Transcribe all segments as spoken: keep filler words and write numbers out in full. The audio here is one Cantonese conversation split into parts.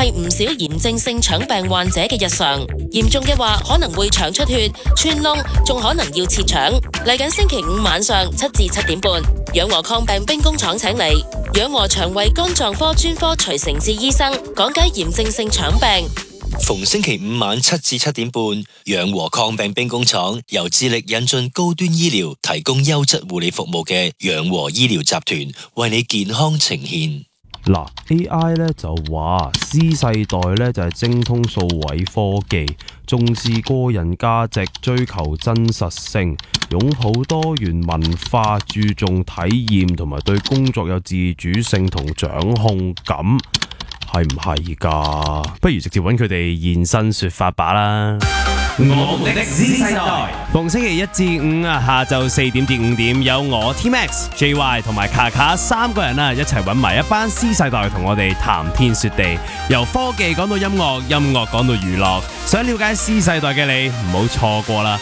係唔少炎症性腸病患者嘅日常。嚴重嘅話可能會腸出血、穿窿，仲可能要切腸。嚟緊星期五晚上七至七點半，養和抗病兵工廠請嚟養和腸胃肝臟科專科徐成志醫生講解炎症性腸病。 逢星期五晚七至七點半，養和抗病兵工廠由致力引進高端醫療、提供優質護理服務嘅養和醫療集團為你健康呈現。 嗱 ，A I 咧就話 Z 世代咧就係精通數位科技，重視個人價值，追求真實性，擁抱多元文化，注重體驗同埋對工作有自主性同掌控感。係唔係㗎？不如直接揾佢哋現身說法吧啦！我們的 Z 世代，逢星期一至五啊，下晝四點至五點，有我 T Max、J Y 同埋卡卡三個人啊，一齊揾埋一班 Z 世代同我哋談天說地，由科技講到音樂，音樂講到娛樂，想了解 Z 世代嘅你，唔好錯過啦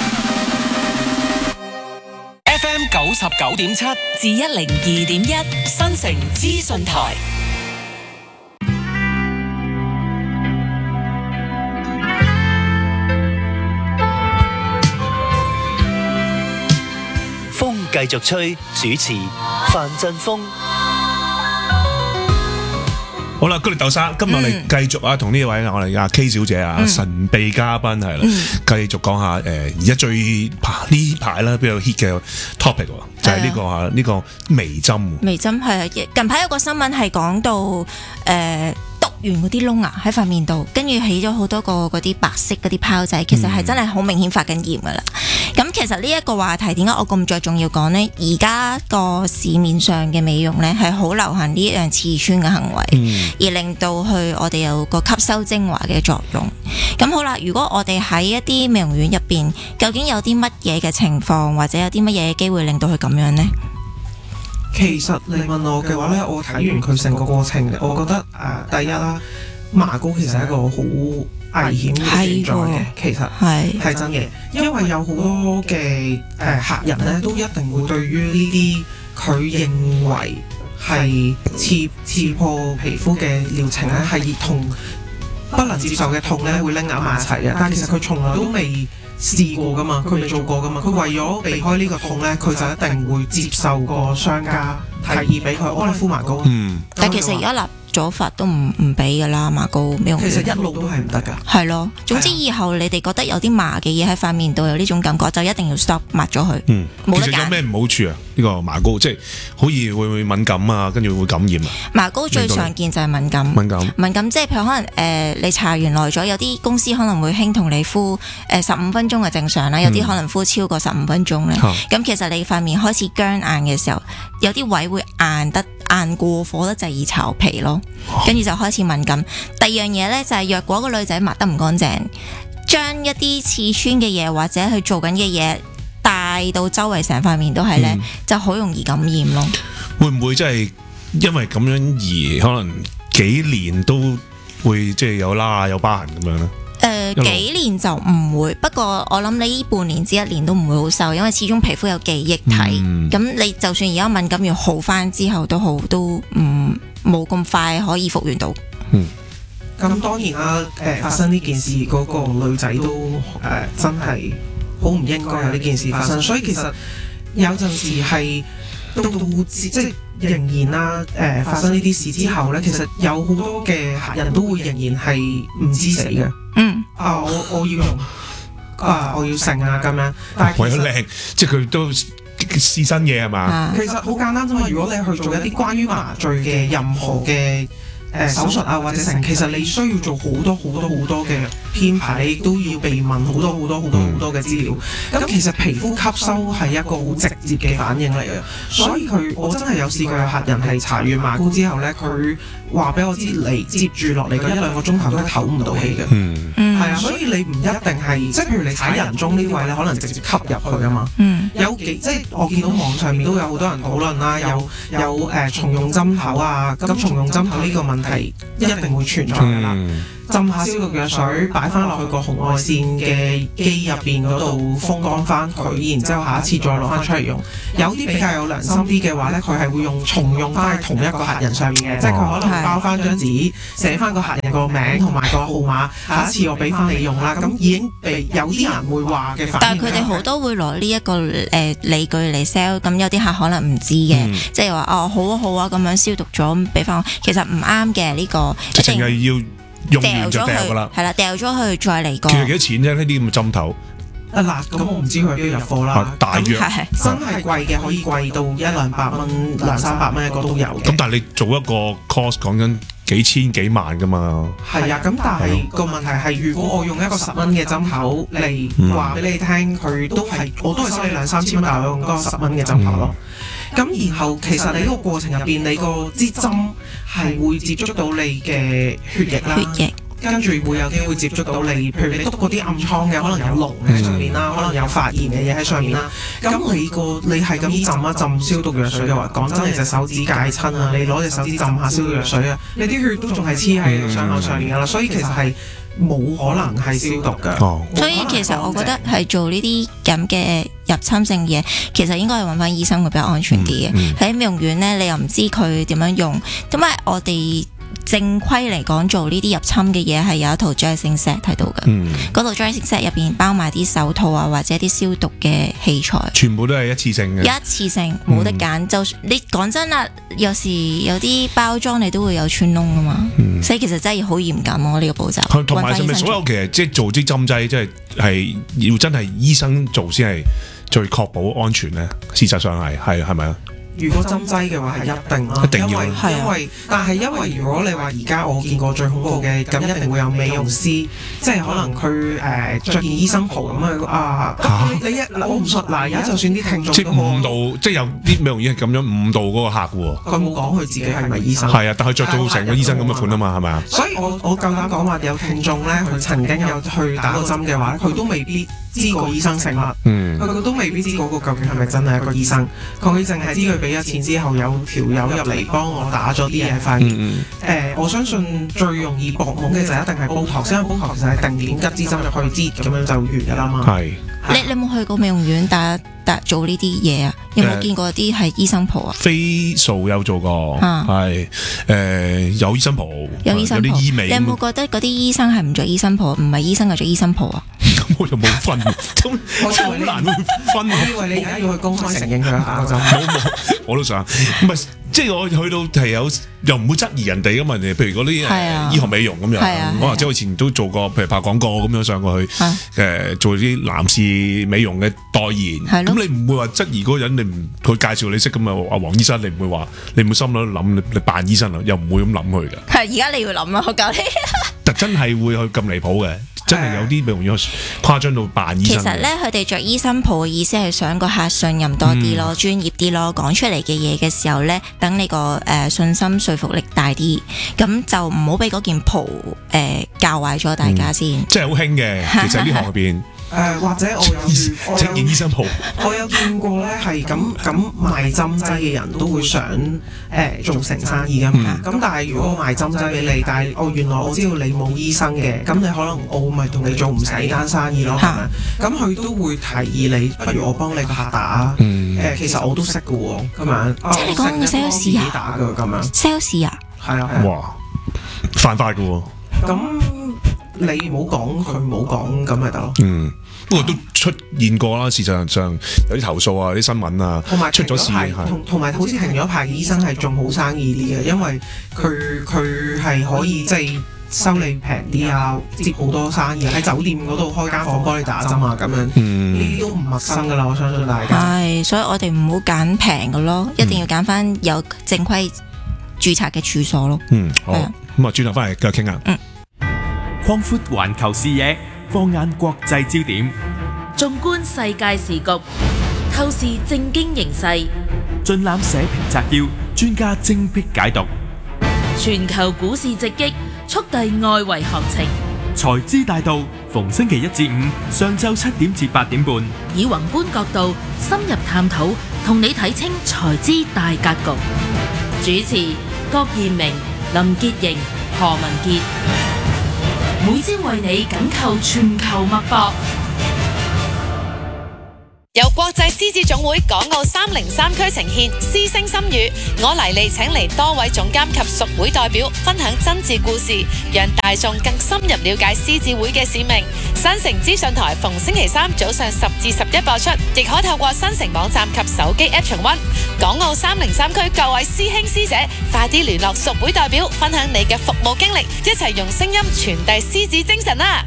！F M 九十九點七至一零二點一，新城資訊台。 風繼續吹，主持范振鋒。 好啦，高力豆生，今日我哋繼續啊，同呢位我哋阿 K 小姐啊，嗯、神秘嘉賓係啦，嗯、繼續講下誒，而家最呢排啦比較 hit 嘅 topic 就係呢、這個啊呢、這個微針。 微針係啊，近排有個新聞係講到誒。呃完嗰啲窿啊喺塊面度，跟住起咗好多個嗰啲白色嗰啲泡仔，其實係真係好明顯發緊炎噶啦。咁、嗯、其實呢一個話題點解我咁着重要講呢？而家個市面上嘅美容呢，係好流行呢一樣刺穿嘅行為，嗯、而令到去我哋有個吸收精華嘅作用。咁好啦，如果我哋喺一啲美容院入邊，究竟有啲乜嘢嘅情況，或者有啲乜嘢嘅機會令到佢咁樣呢？ 其實你問我嘅話咧，我睇完佢成個過程，我覺得誒、呃，第一啦，麻膏其實係一個好危險嘅存在嘅，其實係係真嘅，因為有好多嘅誒、呃、客人咧，都一定會對於呢啲佢認為係刺刺破皮膚嘅療程咧，係同不能接受嘅痛咧，會拎埋埋一齊嘅，但係其實佢從來都未試過噶嘛，佢未做過噶嘛，佢為咗避開呢個痛咧，佢就一定會接受個商家提議俾佢，哦，你敷麻膏。嗯， 但係其實而家立咗法都唔唔俾噶啦，麻膏美容院。 其實一路都係唔得噶。係咯，總之以後你哋覺得有啲麻嘅嘢喺塊面度有呢種感覺，就一定要 stop 抹咗佢。 嗯， 冇得揀。 其實有咩唔好處啊？呢個麻膏即係好易會唔會敏感啊？跟住會感染啊？ 麻膏最常見就係敏感。敏感。敏感即係譬如可能誒、呃，你搽完耐咗，有啲公司可能會興同你敷誒十五分鐘係正常啦，有啲可能敷超過十五分鐘咧。咁、嗯、其實你塊面開始僵硬嘅時候，有啲位會硬得硬過火得滯而巢皮咯，跟住就開始敏感。第二樣嘢咧就係、是、若果個女仔抹得唔乾淨，將一啲刺穿嘅嘢或者去做緊嘅嘢帶到周圍成塊面都係咧，嗯、就好容易感染咯。 會唔會真係因為咁樣而可能幾年都會即係有疤有疤痕咁樣咧？ 誒、呃、幾年就唔會，不過我諗你呢半年至一年都唔會好受，因為始終皮膚有記憶體，咁、嗯、你就算而家敏感要好翻之後都好，都唔冇咁快可以復原到。 嗯，咁當然啦，誒、呃、發生呢件事嗰個女仔都誒、呃、真係好唔應該有呢件事發生，所以其實有陣時係到到即係仍然啦，誒、呃、發生呢啲事之後咧，其實有好多嘅客人都會仍然係唔知死嘅。嗯，啊，我我要用啊，我要成啊咁樣，但係為咗靚， 即係佢都試新嘢係嘛？ 其實好簡單啫嘛，如果你去做一啲關於麻醉嘅任何嘅誒手術啊或者成，其實你需要做好多好多好多嘅編排，你都要被問好多好多好多好多嘅資料。咁、嗯、其實皮膚吸收係一個好直接嘅反應嚟嘅，所以佢我真係有試過有客人係搽完麻膏之後咧，佢話俾我知嚟接住落嚟嗰一兩個鐘頭都唞唔到氣嘅。嗯，係啊，所以你唔一定係即係譬如你踩人中呢位，你可能直接吸入去啊嘛。嗯，有幾即係我見到網上面都有好多人討論啦，有有誒重用針頭啊，咁重用針頭呢個問題一定會存在㗎啦。針浸下消毒藥水，擺翻落去個紅外線嘅機入邊嗰度風乾翻佢，然之後下一次再攞翻出嚟用。有啲比較有良心啲嘅話咧，佢係會用重用翻喺同一個客人上面嘅，即係佢可能包翻張紙，寫翻個客人個名同埋個號碼，下一次我俾翻你用啦。咁已經被有啲人會話嘅反應。 但係佢哋好多會攞呢一個誒、呃、理據嚟 sell， 咁有啲客可能唔知嘅，嗯、即係話哦好啊好啊咁樣消毒咗俾翻我，其實唔啱嘅呢個。 直情係要用完就掉㗎啦， 係啦，掉咗去再嚟過。 其實幾多錢啫？呢啲咁嘅針頭。 啊嗱，咁我唔知佢邊度入貨啦。 大約真係貴嘅，可以貴到一兩百蚊、兩三百蚊一個都有嘅。 咁但係你做一個 course 講緊幾千幾萬㗎嘛？ 係啊，咁但係個問題係，如果我用一個十蚊嘅針頭嚟話俾你聽，佢都係我都係收你兩三千蚊，但係我用嗰個十蚊嘅針頭咯。咁、嗯、然後其實你呢個過程入邊，你個支針係會接觸到你嘅血液啦。血液跟住會有機會接觸到你，譬如你篤嗰啲暗瘡嘅，可能有膿喺上面啦，嗯、可能有發炎嘅嘢喺上面啦。咁你個你係咁浸一浸消毒藥水嘅話，講真，你隻手指戒親啊，你攞隻手指浸下消毒藥水啊，你啲血都仲係黐喺傷口上面噶啦，所以其實係冇可能係消毒㗎。哦、 所以其實我覺得係做呢啲咁嘅入侵性嘢，其實應該係揾翻醫生會比較安全啲嘅。喺、嗯嗯、美容院呢，你又唔知佢點樣用，咁啊我哋。正規嚟講，做呢啲入侵嘅嘢係有一套 dressing set 睇到嘅，嗰套 dressing set 入邊包埋啲手套啊，或者啲消毒嘅器材， 全部都係一次性嘅， 一次性冇得揀。嗯、就你講真啦，有時有啲包裝你都會有穿窿噶嘛，嗯、所以其實真係好嚴謹咯呢個步驟。 同埋係咪所有其實即係做啲針劑，即係係要真係醫生做先係最確保安全咧？事實上係係係咪啊？ 如果針劑嘅話係一定啦， 一定要因為因為但係因為如果你話而家我見過最恐怖嘅，咁一定會有美容師，即係可能佢誒著件醫生袍咁啊啊！你一我唔熟嗱，而家就算啲聽眾即係誤導，即係有啲美容師係咁樣誤導嗰個客喎。 佢冇講佢自己係咪醫生？ 係啊，但係著到成個醫生咁嘅款啊嘛，係咪啊？ 所以我我夠膽講話有聽眾咧，佢曾經有去打過針嘅話，佢都未必知個醫生姓乜，嗯，佢都未必知嗰個究竟係咪真係一個醫生，佢淨係知佢俾咗錢之後有條友入嚟幫我打咗啲嘢喺塊面。誒、嗯呃，我相信最容易搏懵嘅就一定係煲頭，因為煲頭其實係定點吉支針入去支咁樣就完㗎啦嘛。係。 你你有冇去過美容院打打做呢啲嘢啊？有冇見過啲係醫生袍啊？ 飛數有做過，係誒有醫生袍， 有醫生袍。 有啲醫美。 你有冇覺得嗰啲醫生係唔着醫生袍，唔係醫生就着醫生袍啊？ 咁我又冇分，咁好難去分。 我以為你而家要去公開承認佢打針。 冇冇，我都想。唔係，即係我去到係有又唔會質疑人哋噶嘛？譬如嗰啲誒醫學美容咁樣，我或者我以前都做過，譬如拍廣告咁樣上過去，誒做啲男士美容嘅代言。咁你唔會話質疑嗰個人，你唔佢介紹你識咁啊？阿黃醫生，你唔會話，你唔會心諗諗你你扮醫生啊？又唔會咁諗佢嘅。 係而家你要諗啦，我教你。 但真係會去咁離譜嘅。真係有啲美容院誇張到扮醫生。 其實咧，佢哋着醫生袍嘅意思係想個客信任多啲咯，專、嗯、業啲咯。講出嚟嘅嘢嘅時候咧，等你個誒、呃、信心說服力大啲，咁就唔好俾嗰件袍誒、呃、教壞咗大家先。 即係好興嘅，其實呢行入邊。 誒、呃、或者我有遇，我有件醫生袍， 我有見過咧，係咁咁賣針劑嘅人都會想誒、呃、做成生意㗎嘛。咁、嗯、但係如果我賣針劑俾你，但係我原來我知道你冇醫生嘅，咁你可能我咪同你做唔成呢單生意咯。咁佢都會提議你，不如我幫你個客打。誒、嗯呃、其實我都識嘅喎，咁樣。即係你講嘅 sales 啊？打嘅咁樣。 sales 啊？ 係啊。 哇！犯法嘅喎。 咁你唔好講，佢唔好講，咁咪得咯。 嗯。不過都出現過啦，事實上有啲投訴啊，啲新聞啊， 同埋出咗事係， 同同埋好似停咗牌嘅醫生係仲好生意啲嘅，因為佢佢係可以即係收你平啲啊，接好多生意喺酒店嗰度開間房幫你打針啊咁樣，呢啲都唔陌生噶啦，我相信大家。 係，所以我哋唔好揀平嘅咯，一定要揀翻有正規註冊嘅處所咯。 嗯，好，咁啊轉頭翻嚟繼續傾下。 嗯，擴闊環球視野。放眼國際焦點， 縱觀世界時局，透視政經形勢， 盡覽社評摘要，專家精闢解讀。 全球股市直擊，速遞外圍行情。 財資大道，逢星期一至五上晝七點至八點半， 以宏觀角度深入探討，同你睇清財資大格局。主持：郭彥明、林潔瑩、何文傑。 每朝為你緊扣全球脈搏。 由國際獅子總會港澳三零三區呈現獅聲心語，我黎利請嚟多位總監及屬會代表分享真摯故事，讓大眾更深入了解獅子會嘅使命。新城資訊台逢星期三早上十至十一播出，亦可透過新城網站及手機 App 重溫。港澳三零三區各位師兄師姐，快啲聯絡屬會代表，分享你嘅服務經歷，一齊用聲音傳遞獅子精神啦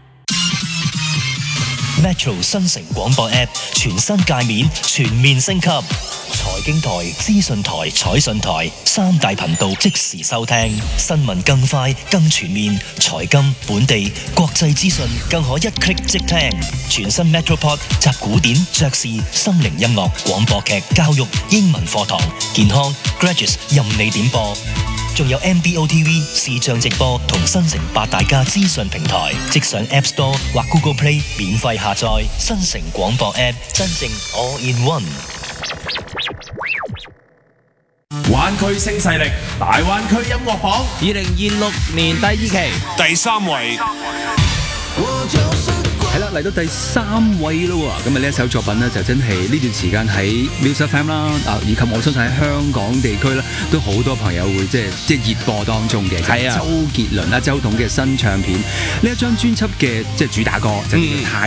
！Metro 新城廣播 App 全新界面全面升級，財經台、資訊台、彩訊台三大頻道即時收聽，新聞更快更全面，財金、本地、國際資訊更可一 click 即聽。全新 Metropod 集古典、爵士、心靈音樂、廣播劇、教育、英文課堂、健康、Graduates 任你點播。仲有 M B O T V 視像直播同新城八大家資訊平台，即上 App Store 或 Google Play 免費下載新城廣播 App， 真正 All in One。 灣區新勢力大灣區音樂榜二零二六年第二期第三位。 係啦，嚟到第三位咯喎，咁啊呢一首作品呢，就真係呢段時間喺 Music F M 啦，啊以及我相信喺香港地區咧，都好多朋友會即係即係熱播當中嘅，係啊，周杰倫啦、周董嘅新唱片呢一張專輯嘅即係主打歌就叫做太